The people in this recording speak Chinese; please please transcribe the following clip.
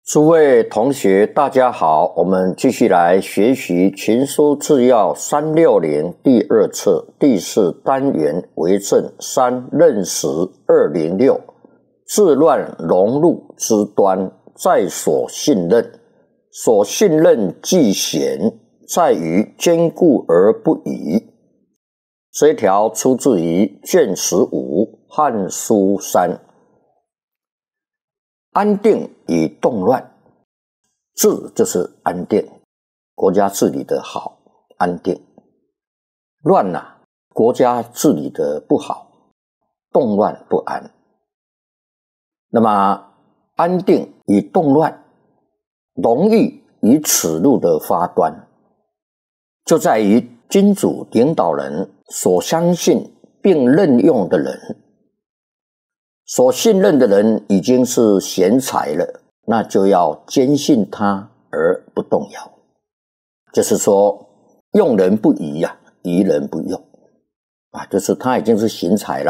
诸位同学，大家好，我们继续来学习群书治要360第二册第4单元为政3任时206治乱荣辱之端在所信任，所信任既贤，在于坚固而不移。这一条出自于卷15《汉书3》。安定与动乱，治就是安定，国家治理的好，安定；乱国家治理的不好，动乱不安。那么安定与动乱，容易与此路的发端，就在于君主领导人所相信并任用的人，所信任的人已经是贤才了，那就要坚信他而不动摇。就是说，用人不疑，疑人不用，就是他已经是贤才了，